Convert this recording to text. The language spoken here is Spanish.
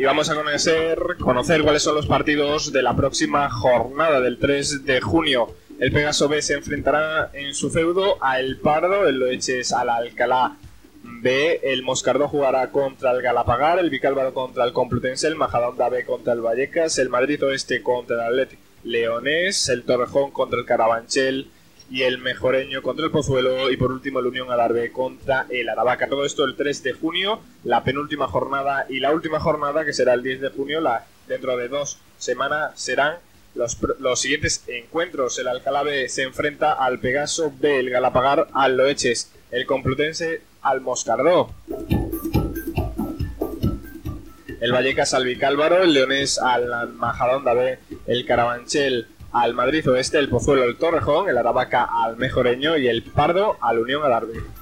vamos a conocer cuáles son los partidos de la próxima jornada del 3 de junio. El Pegaso B se enfrentará en su feudo a El Pardo, el Loeches al Alcalá B, el Moscardó jugará contra el Galapagar, el Vicálvaro contra el Complutense, el Majadahonda B contra el Vallecas, el Madrid Oeste contra el Athletic Leonés, el Torrejón contra el Carabanchel y el Mejoreño contra el Pozuelo, y por último el Unión Adarve contra el Aravaca. Todo esto el 3 de junio, la penúltima jornada y la última jornada, que será el 10 de junio. Dentro de 2 semanas serán los siguientes encuentros. El Alcalá B se enfrenta al Pegaso B, el Galapagar al Loeches, el Complutense al Moscardó, el Vallecas al Vicálvaro, el Leonés al Majadahonda B, el Carabanchel al Madrid Oeste, el Pozuelo al Torrejón, el Aravaca al Mejoreño y el Pardo al Unión Adarve.